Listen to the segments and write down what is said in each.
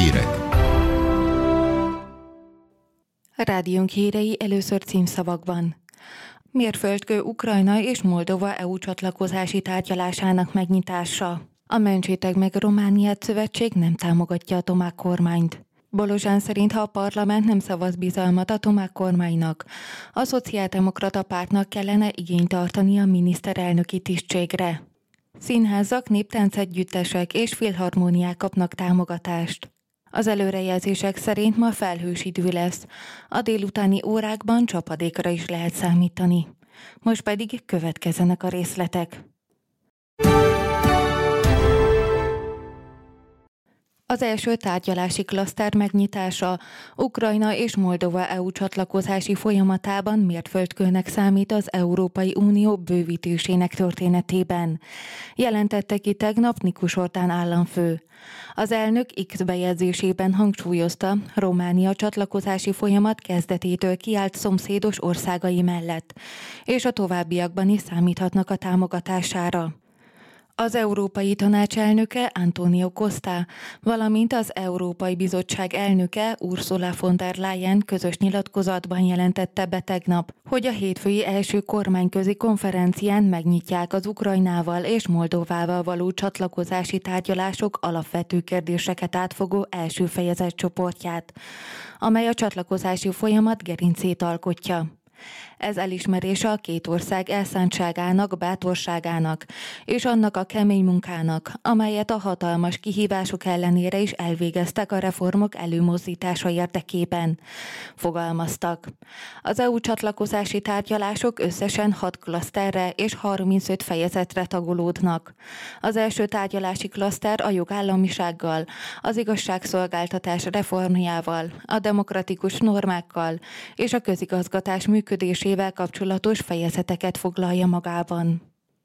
Hírek. Rádiónk hírei először címszavakban. Mérföldkő Ukrajna és Moldova EU csatlakozási tárgyalásának megnyitása. A Mentsétek meg Romániát szövetség nem támogatja a Tomák kormányt. Bolozsán szerint, ha a parlament nem szavaz bizalmat a Tomák kormánynak, a szociáldemokrata pártnak kellene igényt tartani a miniszterelnöki tisztségre. Színházak, néptáncegyüttesek és filharmóniák kapnak támogatást. Az előrejelzések szerint ma felhős idő lesz. A délutáni órákban csapadékra is lehet számítani. Most pedig következzenek a részletek. Az első tárgyalási klaszter megnyitása Ukrajna és Moldova EU csatlakozási folyamatában mérföldkőnek számít az Európai Unió bővítésének történetében, jelentette ki tegnap Nikus Orbán államfő. Az elnök X bejegyzésében hangsúlyozta, Románia csatlakozási folyamat kezdetétől kiállt szomszédos országai mellett, és a továbbiakban is számíthatnak a támogatására. Az Európai Tanács elnöke Antonio Costa, valamint az Európai Bizottság elnöke Ursula von der Leyen közös nyilatkozatban jelentette be tegnap, hogy a hétfői első kormányközi konferencián megnyitják az Ukrajnával és Moldovával való csatlakozási tárgyalások alapvető kérdéseket átfogó első fejezet csoportját, amely a csatlakozási folyamat gerincét alkotja. Ez elismerése a két ország elszántságának, bátorságának és annak a kemény munkának, amelyet a hatalmas kihívások ellenére is elvégeztek a reformok előmozdítása érdekében, fogalmaztak. Az EU csatlakozási tárgyalások összesen 6 klaszterre és 35 fejezetre tagolódnak. Az első tárgyalási klaszter a jogállamisággal, az igazságszolgáltatás reformjával, a demokratikus normákkal és a közigazgatás működésével kapcsolatos fejezeteket foglalja magában.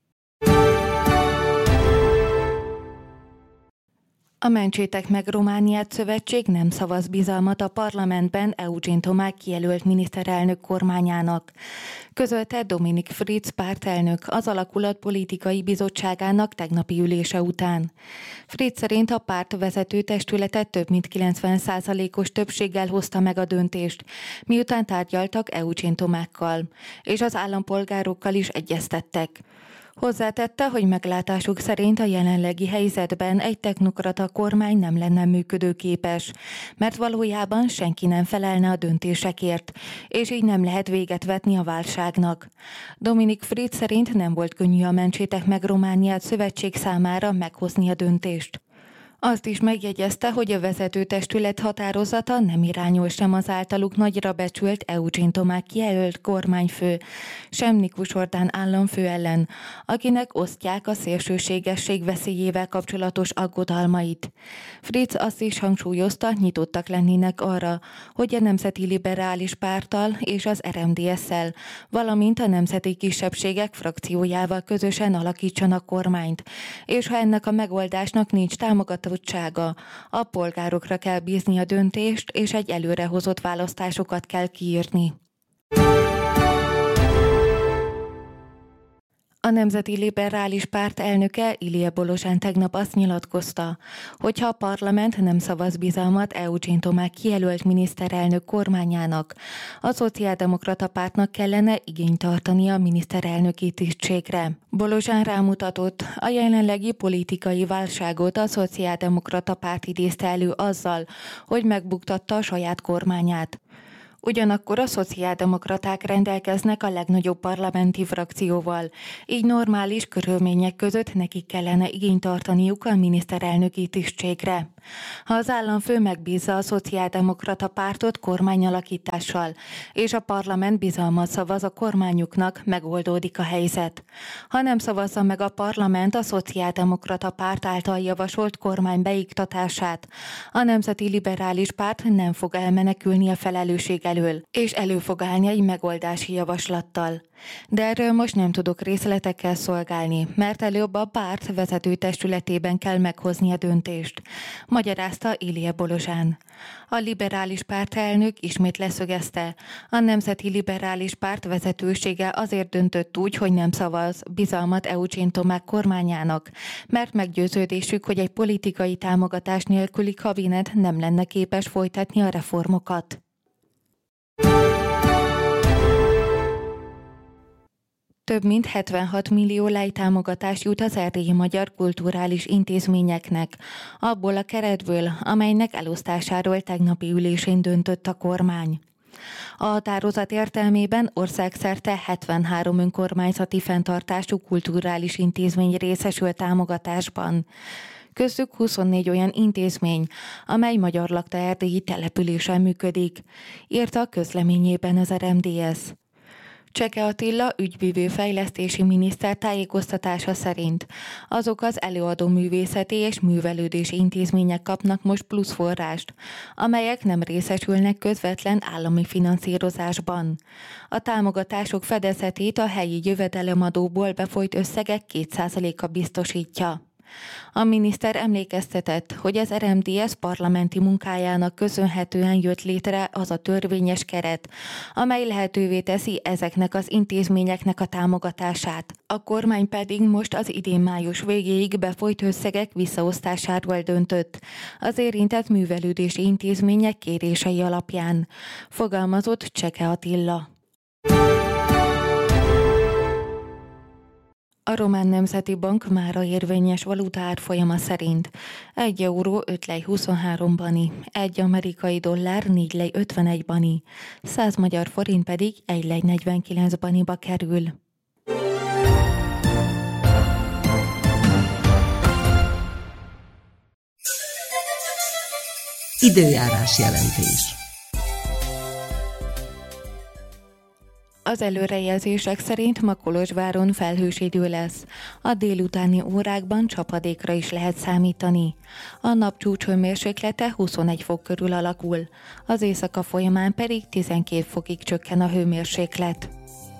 A Mentsétek meg Romániát szövetség nem szavaz bizalmat a parlamentben Eugen Tomák kijelölt miniszterelnök kormányának, közölte Dominik Fritz pártelnök az alakulat politikai bizottságának tegnapi ülése után. Fritz szerint a párt vezető testülete több mint 90%-os többséggel hozta meg a döntést, miután tárgyaltak Eugen Tomákkal, és az állampolgárokkal is egyeztettek. Hozzátette, hogy meglátásuk szerint a jelenlegi helyzetben egy technokrata kormány nem lenne működőképes, mert valójában senki nem felelne a döntésekért, és így nem lehet véget vetni a válságnak. Dominik Fritz szerint nem volt könnyű a Mentsétek meg Romániát szövetség számára meghozni a döntést. Azt is megjegyezte, hogy a vezetőtestület határozata nem irányul sem az általuk nagyra becsült Eugen Tomák kijelölt kormányfő, sem Nikus Orbán államfő ellen, akinek osztják a szélsőségesség veszélyével kapcsolatos aggodalmait. Fritz azt is hangsúlyozta, nyitottak lennének arra, hogy a Nemzeti Liberális Párttal és az RMDS-szel, valamint a Nemzeti Kisebbségek frakciójával közösen alakítsanak kormányt, és ha ennek a megoldásnak nincs támogatottsága, a polgárokra kell bízni a döntést, és egy előrehozott választásokat kell kiírni. A Nemzeti Liberális Párt elnöke Ilie Bolozsán tegnap azt nyilatkozta, hogy ha a parlament nem szavaz bizalmat Eugen Tomák kijelölt miniszterelnök kormányának, a szociáldemokrata pártnak kellene igényt tartani a miniszterelnöki tisztségre. Bolozsán rámutatott, a jelenlegi politikai válságot a szociáldemokrata párt idézte elő azzal, hogy megbuktatta a saját kormányát. Ugyanakkor a szociáldemokraták rendelkeznek a legnagyobb parlamenti frakcióval, így normális körülmények között nekik kellene igényt tartaniuk a miniszterelnöki tisztségre. Ha az államfő megbízza a szociáldemokrata pártot kormányalakítással, és a parlament bizalmat szavaz a kormányuknak, megoldódik a helyzet. Ha nem szavazza meg a parlament a szociáldemokrata párt által javasolt kormány beiktatását, a Nemzeti Liberális Párt nem fog elmenekülni a felelősség elől, és elő fog állni egy megoldási javaslattal. De erről most nem tudok részletekkel szolgálni, mert előbb a párt vezető testületében kell meghozni a döntést, magyarázta Ilije Bolozsán. A liberális párt elnök ismét leszögezte, a Nemzeti Liberális Párt vezetősége azért döntött úgy, hogy nem szavaz bizalmat Eugene Tomák kormányának, mert meggyőződésük, hogy egy politikai támogatás nélküli kabinet nem lenne képes folytatni a reformokat. Több mint 76 millió lejtámogatás jut az erdélyi magyar kulturális intézményeknek, abból a keretből, amelynek elosztásáról tegnapi ülésén döntött a kormány. A határozat értelmében országszerte 73 önkormányzati fenntartású kulturális intézmény részesül támogatásban. Köztük 24 olyan intézmény, amely magyar lakta erdélyi településen működik, írta a közleményében az RMDS. Cseke Attila ügyvívő fejlesztési miniszter tájékoztatása szerint azok az előadó művészeti és művelődési intézmények kapnak most plusz forrást, amelyek nem részesülnek közvetlen állami finanszírozásban. A támogatások fedezetét a helyi jövedelemadóból befolyt összegek 2%-a biztosítja. A miniszter emlékeztetett, hogy az RMDS parlamenti munkájának köszönhetően jött létre az a törvényes keret, amely lehetővé teszi ezeknek az intézményeknek a támogatását. A kormány pedig most az idén május végéig befolyt összegek visszaosztásáról döntött, az érintett művelődési intézmények kérései alapján, fogalmazott Cseke Attila. A Román Nemzeti Bank mára érvényes valutaárfolyama szerint 1 euró 5 lej 23 bani, 1 amerikai dollár 4 lej 51 bani, 100 magyar forint pedig 1 lej 49 baniba kerül. Időjárás jelentés. Az előrejelzések szerint ma Kolozsváron felhős idő lesz. A délutáni órákban csapadékra is lehet számítani. A nap csúcshőmérséklete 21 fok körül alakul, az éjszaka folyamán pedig 12 fokig csökken a hőmérséklet.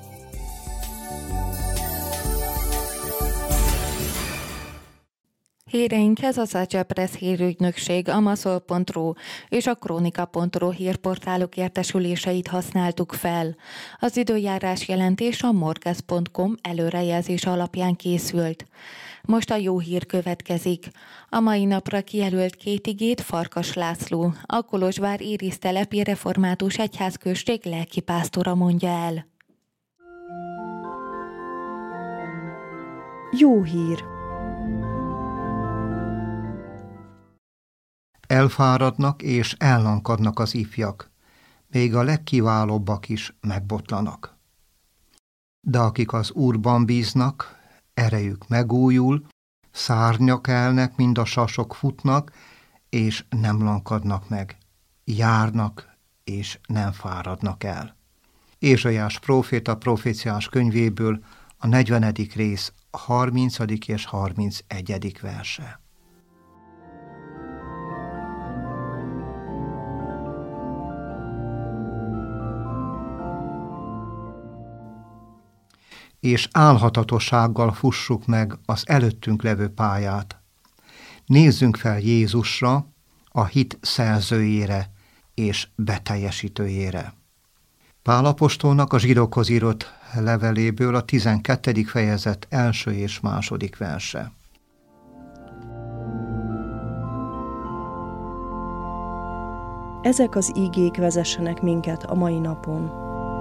Híreinkhez az Ajapress hírügynökség, a Maszol.ru és a Kronika.ru hírportálok értesüléseit használtuk fel. Az időjárás jelentés a morgez.com előrejelzés alapján készült. Most a jó hír következik. A mai napra kijelölt 2 igét Farkas László, a Kolozsvár Érisztelepi Református Egyházközség lelkipásztora mondja el. Jó hír. Elfáradnak és ellankadnak az ifjak, még a legkiválóbbak is megbotlanak. De akik az Úrban bíznak, erejük megújul, szárnyak elnek, mind a sasok futnak, és nem lankadnak meg, járnak, és nem fáradnak el. Ézsaiás próféta proféciás könyvéből a 40. rész 30. és 31. verse. És álhatatossággal fussuk meg az előttünk levő pályát. Nézzünk fel Jézusra, a hit szerzőjére és beteljesítőjére. Pál apostolnak a zsidókhoz írott leveléből a 12. fejezet 1. és 2. verse. Ezek az ígék vezessenek minket a mai napon.